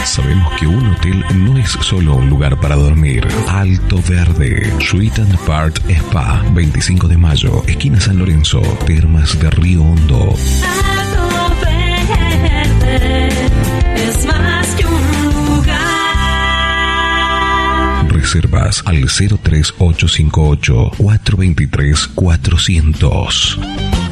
Sabemos que un hotel no es solo un lugar para dormir. Alto Verde, Suite and Part Spa, 25 de mayo, esquina San Lorenzo, Termas de Río Hondo. Alto Verde es más que un lugar. Reservas al 03858 423 400.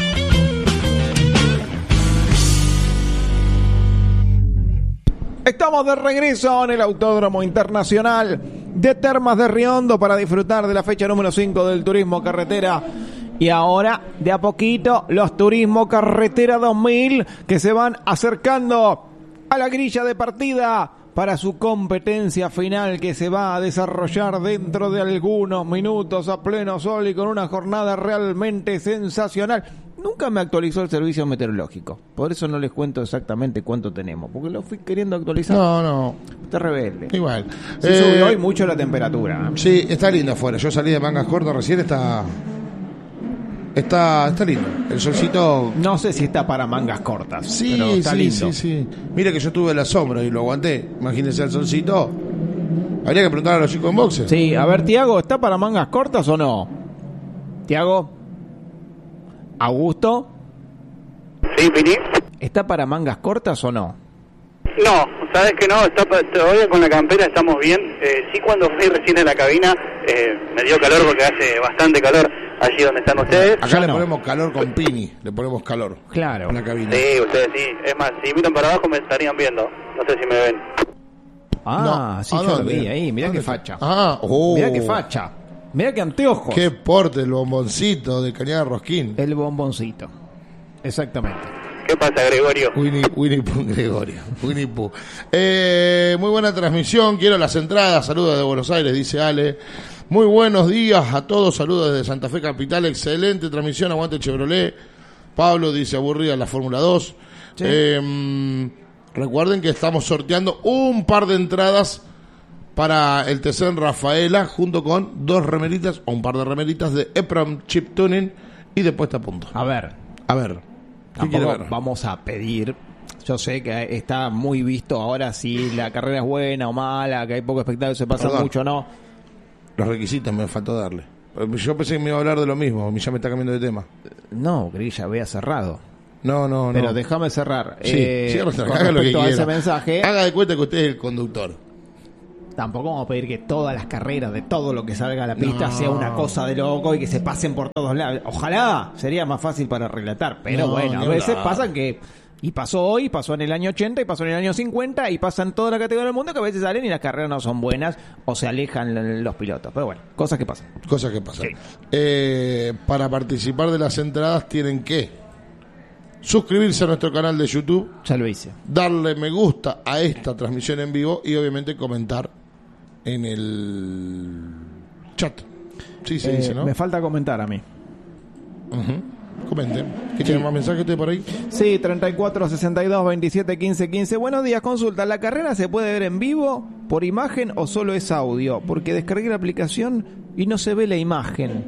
Estamos de regreso en el Autódromo Internacional de Termas de Río Hondo para disfrutar de la fecha número 5 del Turismo Carretera. Y ahora, de a poquito, los Turismo Carretera 2000 que se van acercando a la grilla de partida para su competencia final que se va a desarrollar dentro de algunos minutos a pleno sol y con una jornada realmente sensacional. Nunca me actualizó el servicio meteorológico, por eso no les cuento exactamente cuánto tenemos, porque lo fui queriendo actualizar. No. Está rebelde. Igual. Se subió hoy mucho la temperatura. Sí, está lindo afuera. Yo salí de mangas cortas recién, está lindo. El solcito... No sé si está para mangas cortas, Sí, pero está lindo. Sí. Mire que yo tuve la sombra y lo aguanté. Imagínense el solcito. Habría que preguntar a los chicos en boxes. Sí, a ver, Tiago, ¿está para mangas cortas o no? Tiago. ¿Augusto? Sí, Pini. ¿Está para mangas cortas o no? No, sabes que no, todavía con la campera estamos bien. Sí, cuando fui recién a la cabina me dio calor porque hace bastante calor allí donde están ustedes. Acá le ponemos calor con Pini, le ponemos calor. Claro. En la cabina. Sí, ustedes sí. Es más, si miran para abajo me estarían viendo. No sé si me ven. Ah, No, sí, ¿a yo lo dónde? vi ahí. Mirá ¿Dónde qué está? facha. Mirá qué facha. Mirá qué anteojos. Qué porte el bomboncito de Cañada Rosquín. El bomboncito. Exactamente. ¿Qué pasa, Gregorio? Winnie Pooh, Gregorio. Winnie Pooh. Muy buena transmisión. Quiero las entradas. Saludos de Buenos Aires, dice Ale. Muy buenos días a todos. Saludos desde Santa Fe Capital. Excelente transmisión. Aguante Chevrolet. Pablo dice aburrida la Fórmula 2. Sí. Recuerden que estamos sorteando un par de entradas para el TC en Rafaela, junto con dos remeritas o un par de remeritas de EPROM Chip Tuning y de puesta a punto. A ver. ¿Qué quiere Tampoco ver? vamos a pedir. Yo sé que está muy visto ahora si la carrera es buena o mala, que hay poco espectáculo, se pasa Perdón. mucho o no. Los requisitos me faltó darle. Yo pensé que me iba a hablar de lo mismo, ya me está cambiando de tema. No, Grilla, había cerrado. No. Pero déjame cerrar. Sí, Con haga lo que respecto a ese quiera. mensaje, Haga de cuenta que usted es el conductor. tampoco vamos a pedir que todas las carreras de todo lo que salga a la pista No. sea una cosa de loco y que se pasen por todos lados. Ojalá sería más fácil para relatar, pero No, bueno, a ni veces hablar. pasan que... Y pasó hoy, pasó en el año 80 y pasó en el año 50 y pasa en toda la categoría del mundo que a veces salen y las carreras no son buenas o se alejan los pilotos. Pero bueno, cosas que pasan. Cosas que pasan. Sí. Para participar de las entradas tienen que suscribirse a nuestro canal de YouTube, Ya lo hice. darle me gusta a esta transmisión en vivo y obviamente comentar en el chat. Sí, se dice, ¿no? Me falta comentar a mí. Comenten. ¿Qué tienen más mensajes usted por ahí? Sí, 34 62 27 15 15. Buenos días, consulta. ¿La carrera se puede ver en vivo, por imagen o solo es audio? Porque descargué la aplicación y no se ve la imagen.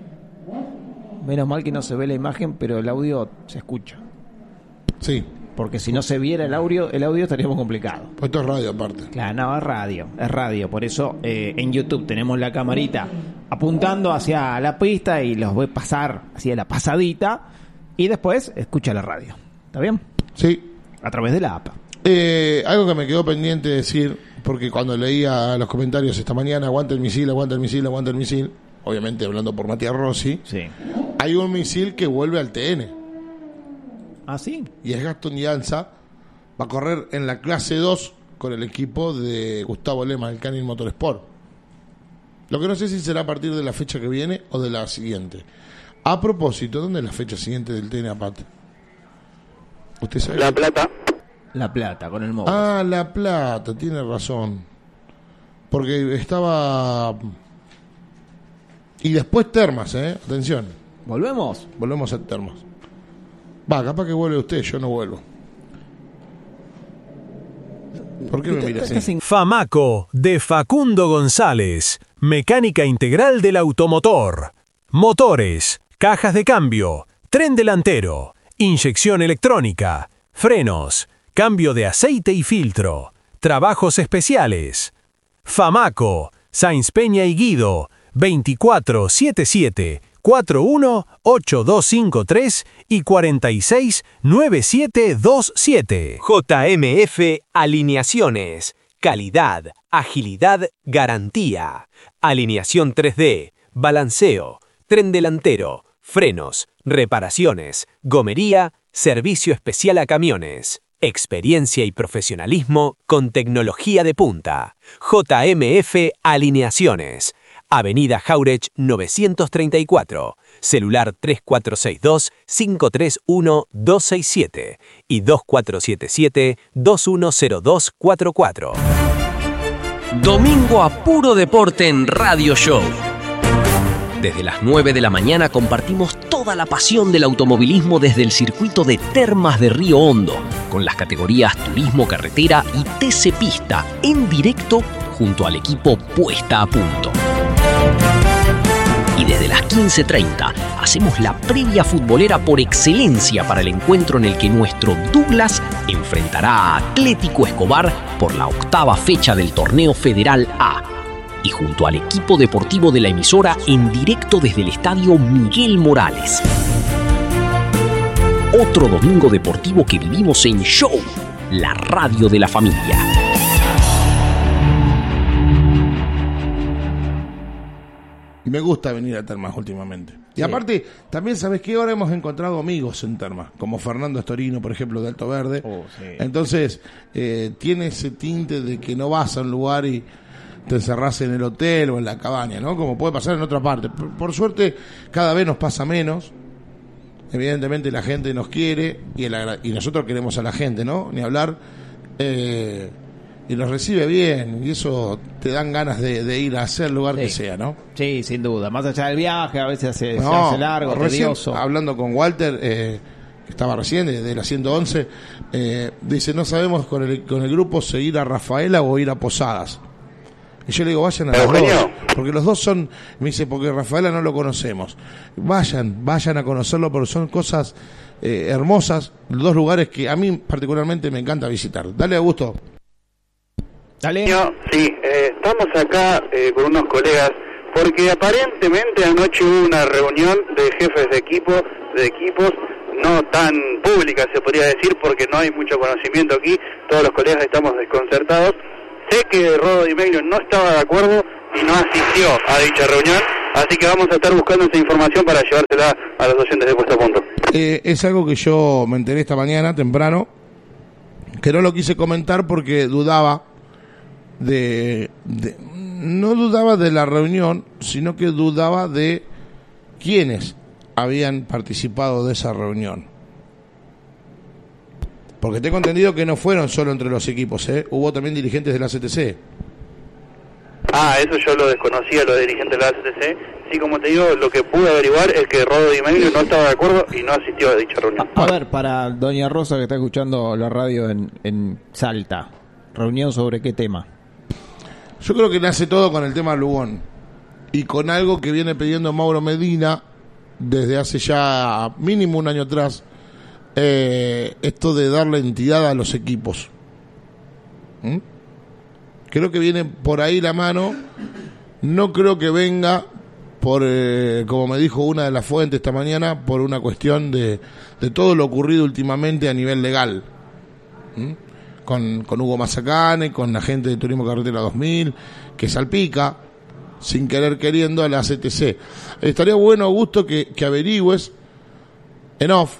Menos mal que no se ve la imagen, pero el audio se escucha. Sí, Porque si no se viera el audio estaríamos complicados. pues esto es radio aparte. Claro, no, es radio. Por eso en YouTube tenemos la camarita apuntando hacia la pista y los voy a pasar hacia la pasadita y después escucha la radio. ¿Está bien? Sí. A través de la app. Algo que me quedó pendiente decir, porque cuando leía los comentarios esta mañana, aguanta el misil, aguanta el misil, aguanta el misil, obviamente hablando por Matías Rossi, Sí. hay un misil que vuelve al TN. ¿Ah, sí? Y es Gastón Llanza, va a correr en la clase 2 con el equipo de Gustavo Lema, el Canin Motorsport. Lo que no sé si será a partir de la fecha que viene o de la siguiente. A propósito, ¿dónde es la fecha siguiente del TN APAT? ¿Usted sabe? La Plata. La Plata, con el móvil. Ah, La Plata, tiene razón. Porque estaba... Y después Termas, atención. ¿Volvemos? Volvemos a Termas. Va, capaz que vuelve usted, yo no vuelvo. ¿Por qué me mira así? Famaco, de Facundo González. Mecánica integral del automotor. Motores, cajas de cambio, tren delantero, inyección electrónica, frenos, cambio de aceite y filtro, Trabajos especiales. Famaco, Sáenz Peña y Guido, 2477 418253 y 469727. JMF Alineaciones. Calidad, agilidad, garantía. Alineación 3D, balanceo, tren delantero, frenos, reparaciones, gomería, servicio especial a camiones. Experiencia y profesionalismo con tecnología de punta. JMF Alineaciones. Avenida Jauregui 934. Celular 3462-531-267 y 2477-210244. Domingo a puro deporte en Radio Show. Desde las 9 de la mañana compartimos toda la pasión del automovilismo desde el circuito de Termas de Río Hondo, con las categorías Turismo Carretera y TC Pista, en directo junto al equipo Puesta a Punto. Y desde las 15:30 hacemos la previa futbolera por excelencia para el encuentro en el que nuestro Douglas enfrentará a Atlético Escobar por la 8ª fecha del Torneo Federal A. Y junto al equipo deportivo de la emisora en directo desde el estadio Miguel Morales. Otro domingo deportivo que vivimos en Show, la radio de la familia. Y me gusta venir a Termas últimamente. Y aparte, también sabes que ahora hemos encontrado amigos en Termas, como Fernando Estorino, por ejemplo, de Alto Verde. Sí. Entonces, tiene ese tinte de que no vas a un lugar y te encerrás en el hotel o en la cabaña, ¿no? Como puede pasar en otra parte. Por suerte, cada vez nos pasa menos. Evidentemente la gente nos quiere y nosotros queremos a la gente, ¿no? Ni hablar. Y nos recibe bien y eso te dan ganas de ir a hacer el lugar que sea, ¿no? Sí, sin duda. Más allá del viaje, a veces se hace largo, tedioso. Hablando con Walter, que estaba recién de la 111, dice, no sabemos con el grupo si ir a Rafaela o ir a Posadas. Y yo le digo, vayan a los dos, porque los dos son, me dice, porque Rafaela no lo conocemos. Vayan a conocerlo, porque son cosas hermosas, los dos lugares que a mí particularmente me encanta visitar. Dale, Augusto. Dale. Sí, estamos acá con unos colegas, porque aparentemente anoche hubo una reunión de jefes de equipos, no tan pública se podría decir, porque no hay mucho conocimiento aquí, todos los colegas estamos desconcertados. Sé que Rodo Di Meglio no estaba de acuerdo y no asistió a dicha reunión, así que vamos a estar buscando esa información para llevársela a los oyentes de Puesto a Punto. Es algo que yo me enteré esta mañana, temprano, que no lo quise comentar porque dudaba no dudaba de la reunión, sino que dudaba de quiénes habían participado de esa reunión. Porque tengo entendido que no fueron solo entre los equipos, hubo también dirigentes de la CTC. Eso yo lo desconocía, los dirigentes de la CTC. Sí, como te digo, lo que pude averiguar es que Rodo Di Meglio no estaba de acuerdo y no asistió a dicha reunión. A ver, para doña Rosa que está escuchando la radio en Salta, ¿reunión sobre qué tema? Yo creo que nace todo con el tema Lugón y con algo que viene pidiendo Mauro Medina desde hace ya mínimo un año atrás, esto de darle entidad a los equipos. Creo que viene por ahí la mano, no creo que venga por, como me dijo una de las fuentes esta mañana, por una cuestión de todo lo ocurrido últimamente a nivel legal. Con Hugo Mazacane, con la gente de Turismo Carretera 2000, que salpica, sin querer queriendo, a la CTC. Estaría bueno, Augusto, que averigües en off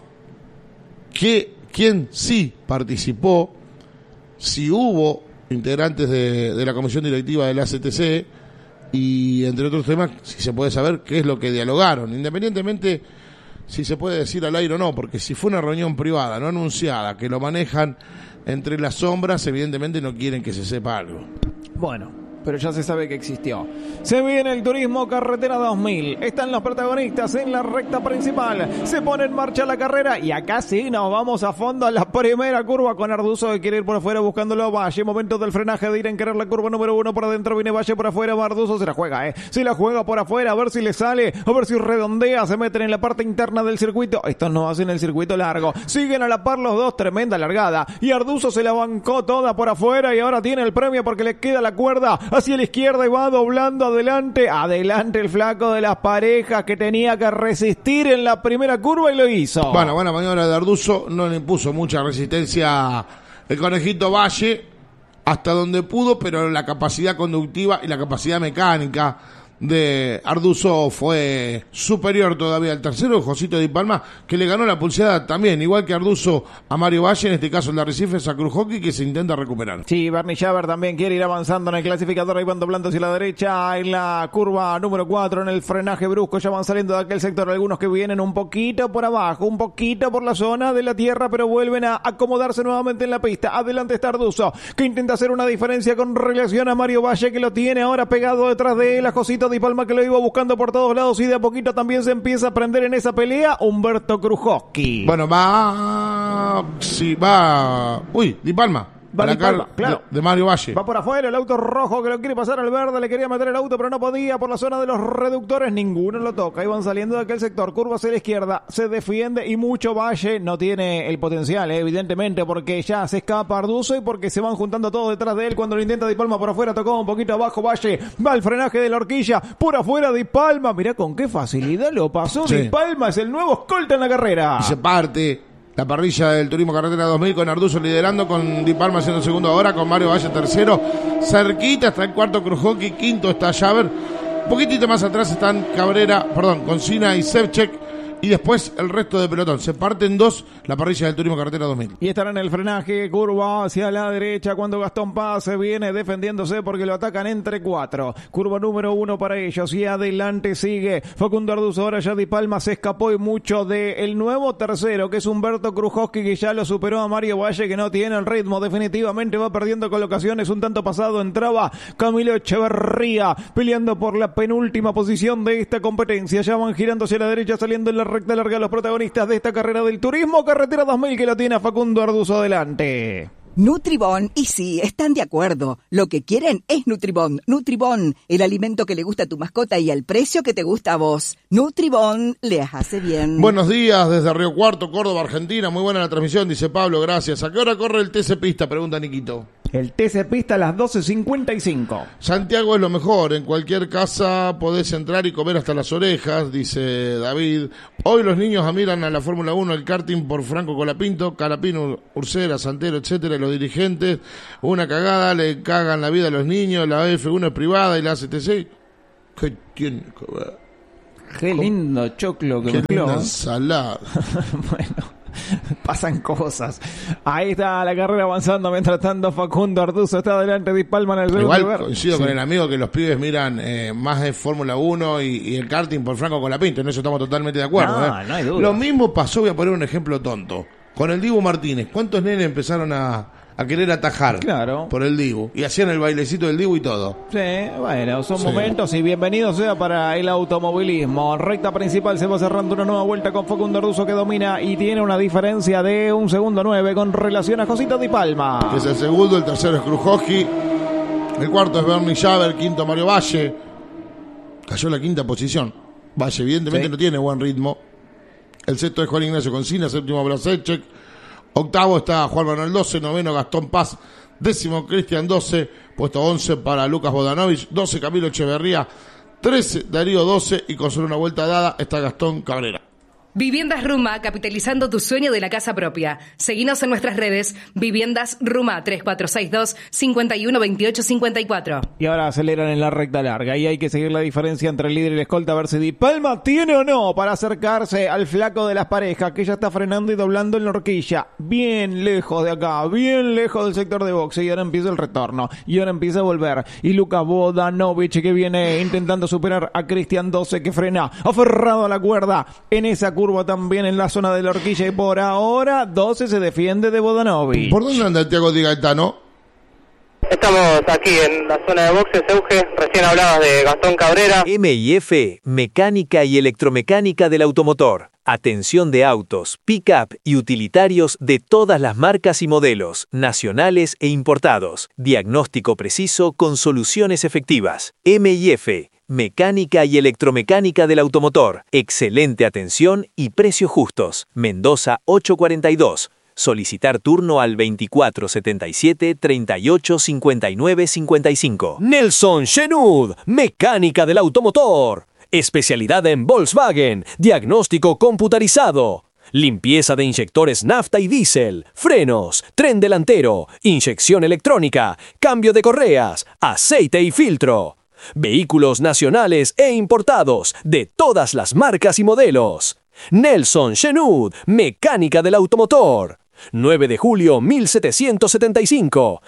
quién sí participó, si hubo integrantes de la comisión directiva de la CTC y, entre otros temas, si se puede saber qué es lo que dialogaron, independientemente si se puede decir al aire o no, porque si fue una reunión privada, no anunciada, que lo manejan entre las sombras, evidentemente no quieren que se sepa algo. Bueno, pero ya se sabe que existió. Se viene el Turismo Carretera 2000. Están los protagonistas en la recta principal. Se pone en marcha la carrera y acá sí nos vamos a fondo a la primera curva con Arduzo que quiere ir por afuera buscándolo a Valle. Momento del frenaje de ir en querer la curva número 1 por adentro. Viene Valle por afuera. Arduzo se la juega, Se la juega por afuera a ver si le sale, a ver si redondea. Se meten en la parte interna del circuito. Estos no hacen el circuito largo. Siguen a la par los dos. Tremenda largada. Y Arduzo se la bancó toda por afuera y ahora tiene el premio porque le queda la cuerda hacia la izquierda y va doblando adelante. Adelante el flaco de las parejas que tenía que resistir en la primera curva y lo hizo. Bueno, buena maniobra de Arduzo. No le impuso mucha resistencia el conejito Valle hasta donde pudo, pero la capacidad conductiva y la capacidad mecánica de Arduzo fue superior todavía al tercero, Josito Di Palma, que le ganó la pulseada también, igual que Arduzo a Mario Valle, en este caso el de Arrecifes a Cruz Hockey, que se intenta recuperar. Sí, Bernie Schaber también quiere ir avanzando en el clasificador, ahí van doblando hacia la derecha, en la curva número 4, en el frenaje brusco, ya van saliendo de aquel sector, algunos que vienen un poquito por abajo, un poquito por la zona de la tierra, pero vuelven a acomodarse nuevamente en la pista. Adelante está Arduzo, que intenta hacer una diferencia con relación a Mario Valle, que lo tiene ahora pegado detrás de él, a Josito Di Palma, que lo iba buscando por todos lados y de a poquito también se empieza a prender en esa pelea Humberto Krujowski. Bueno, va... Uy, Di Palma. Va Di Palma, claro. De Mario Valle. Va por afuera el auto rojo que lo quiere pasar al verde, le quería meter el auto pero no podía por la zona de los reductores, ninguno lo toca, iban saliendo de aquel sector, curva hacia la izquierda, se defiende y mucho Valle no tiene el potencial, evidentemente, porque ya se escapa Arduzo y porque se van juntando todos detrás de él cuando lo intenta Di Palma por afuera, tocó un poquito abajo Valle, va al frenaje de la horquilla, por afuera Di Palma, mirá con qué facilidad lo pasó, sí. Di Palma es el nuevo escolta en la carrera. Y se parte la parrilla del Turismo Carretera 2000 con Arduzo liderando, con Di Palma haciendo segundo ahora, con Mario Valle tercero, cerquita está el cuarto Krujowski, quinto está Schaber, un poquitito más atrás están Consina y Sevchek, y después el resto de pelotón. Se parte en dos la parrilla del Turismo Carretera 2000. Y estará en el frenaje, curva hacia la derecha cuando Gastón Paz se viene defendiéndose porque lo atacan entre cuatro. Curva número 1 para ellos y adelante sigue Facundo Arduzo. Ahora ya Di Palma se escapó y mucho del nuevo tercero, que es Humberto Krujowski, que ya lo superó a Mario Valle, que no tiene el ritmo. Definitivamente va perdiendo colocaciones. Un tanto pasado entraba Camilo Echeverría peleando por la penúltima posición de esta competencia. Ya van girando hacia la derecha, saliendo en la recta larga los protagonistas de esta carrera del Turismo Carretera 2000, que lo tiene a Facundo Arduzo adelante. Nutribón, y sí, están de acuerdo. Lo que quieren es Nutribón. Nutribón, el alimento que le gusta a tu mascota y al precio que te gusta a vos. Nutribón, les hace bien. Buenos días desde Río Cuarto, Córdoba, Argentina. Muy buena la transmisión, dice Pablo, gracias. ¿A qué hora corre el TC Pista? Pregunta Niquito. El TC Pista a las 12:55. Santiago es lo mejor. En cualquier casa podés entrar y comer hasta las orejas, dice David. Hoy los niños admiran a la Fórmula 1, el karting por Franco Colapinto, Calapino, Ursera, Santero, etcétera. Los dirigentes, una cagada, le cagan la vida a los niños. La F1 es privada y la ACTC, ¿qué tiene que ver? Qué lindo choclo que me linda ensalada. Bueno, pasan cosas. Ahí está la carrera avanzando. Mientras tanto, Facundo Arduzo está adelante, Di Palma en el segundo lugar. Coincido con el amigo que los pibes miran más de Fórmula 1 y el karting por Franco Colapinto. En eso estamos totalmente de acuerdo. No hay duda. Lo mismo pasó, voy a poner un ejemplo tonto, con el Dibu Martínez. ¿Cuántos nenes empezaron a querer atajar por el Dibu? Y hacían el bailecito del Dibu y todo. Sí, bueno, son momentos y bienvenido sea para el automovilismo. Recta principal se va cerrando una nueva vuelta con Facundo Arduzo, que domina y tiene una diferencia de 1 segundo 9 con relación a Josito Di Palma. Que es el segundo, el tercero es Krujowski, el cuarto es Bernie Schaber, quinto Mario Valle. Cayó la quinta posición. Valle evidentemente no tiene buen ritmo. El sexto es Juan Ignacio Consina, séptimo Blasechek, octavo está Juan Manuel 12, noveno Gastón Paz, décimo Cristian 12, puesto 11 para Lucas Bodanovich, 12 Camilo Echeverría, 13 Darío 12 y con solo una vuelta dada está Gastón Cabrera. Viviendas Ruma, capitalizando tu sueño de la casa propia. Seguinos en nuestras redes, Viviendas Ruma 3462-512854. Y ahora aceleran en la recta larga y hay que seguir la diferencia entre el líder y el escolta, a ver si Di Palma tiene o no para acercarse al flaco de las parejas, que ya está frenando y doblando en la horquilla. Bien lejos de acá, bien lejos del sector de boxe, y ahora empieza el retorno, y ahora empieza a volver. Y Lucas Bodanovich, que viene intentando superar a Cristian 12, que frena, aferrado a la cuerda en esa curva también en la zona de la horquilla, y por ahora 12 se defiende de Bodanovich. ¿Por dónde anda el Thiago Di Gaetano? Está estamos aquí en la zona de boxes, Euge. Recién hablabas de Gastón Cabrera. M&F, mecánica y electromecánica del automotor. Atención de autos, pick-up y utilitarios de todas las marcas y modelos, nacionales e importados. Diagnóstico preciso con soluciones efectivas. M&F, mecánica y electromecánica del automotor. Excelente atención y precios justos. Mendoza 842. Solicitar turno al 2477 38 59 55. Nelson Shenud, mecánica del automotor. Especialidad en Volkswagen, diagnóstico computarizado. Limpieza de inyectores nafta y diésel, frenos, tren delantero, inyección electrónica, cambio de correas, aceite y filtro. Vehículos nacionales e importados de todas las marcas y modelos. Nelson Shenud, mecánica del automotor. 9 de julio 1775,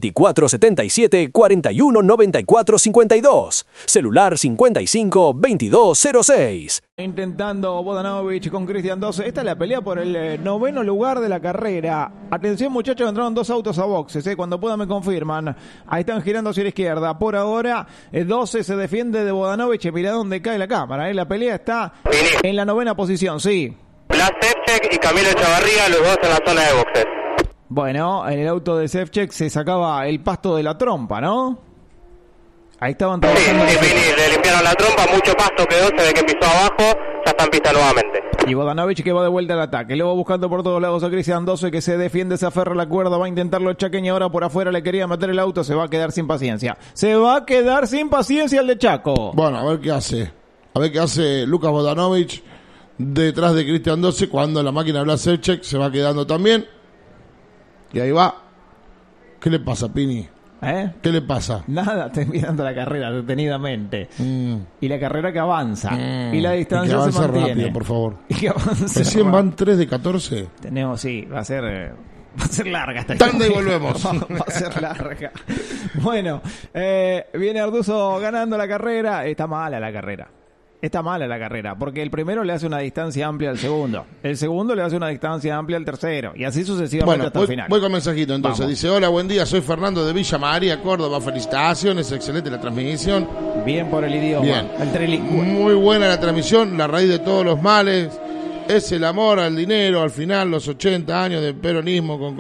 2477-419452, celular 55-2206. Intentando Vodanovic con Cristian 12. Esta es la pelea por el noveno lugar de la carrera. Atención muchachos, entraron 2 autos a boxes. Cuando puedan me confirman. Ahí están girando hacia la izquierda. Por ahora 12 se defiende de Vodanovic. Mirá dónde cae la cámara. La pelea está en la 9ª posición, sí. Blas Sevcek y Camilo Chavarría, los dos en la zona de boxes. Bueno, en el auto de Sevcek se sacaba el pasto de la trompa, ¿no? Ahí estaban trabajando. Sí, le limpiaron la trompa, mucho pasto quedó, se ve que pisó abajo, ya está en pista nuevamente. Y Vodanovic que va de vuelta al ataque, luego buscando por todos lados a Cristian 12 que se defiende, se aferra a la cuerda, va a intentarlo Chaqueña, ahora por afuera le quería meter el auto, se va a quedar sin paciencia. Se va a quedar sin paciencia el de Chaco. Bueno, a ver qué hace. A ver qué hace Lucas Vodanovic detrás de Cristian 12 cuando la máquina Blas Sevcek se va quedando también. Y ahí va. ¿Qué le pasa, Pini? ¿Qué le pasa? Nada, estoy mirando la carrera detenidamente. Y la carrera que avanza. Y la distancia y que se mantiene. Rápido, por favor. Y que avance. Recién van 3 de 14. Tenemos, sí, va a ser larga esta Tanda y volvemos. Va a ser larga. Bueno, viene Arduzo ganando la carrera. Está mala la carrera. Porque el primero le hace una distancia amplia al segundo. El segundo le hace una distancia amplia al tercero. Y así sucesivamente hasta el final. Voy con mensajito entonces. Vamos. Dice, hola, buen día, soy Fernando de Villa María, Córdoba. Felicitaciones, excelente la transmisión. Bien por el idioma. Bien. El trilingüe. Muy buena la transmisión. La raíz de todos los males es el amor al dinero. Al final, los 80 años de peronismo con...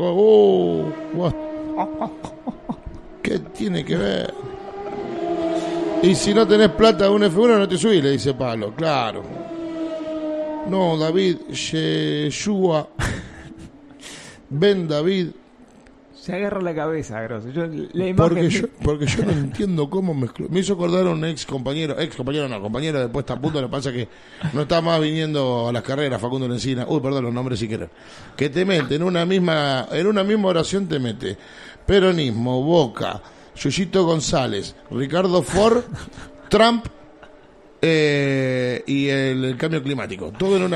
¿Qué tiene que ver? Y si no tenés plata de un F1 no te subís, le dice Pablo. Claro. No, David, Yeshua. Ben David. Se agarra la cabeza, Grosso. Porque yo no entiendo cómo mezcló. Me hizo acordar a un compañero de puesta a punto. Lo que pasa es que no está más viniendo a las carreras, Facundo Lencina. Uy, perdón, los nombres si querés. Que te mete en una misma oración, te mete peronismo, Boca, Yuyito González, Ricardo Ford, Trump y el cambio climático. Todo en una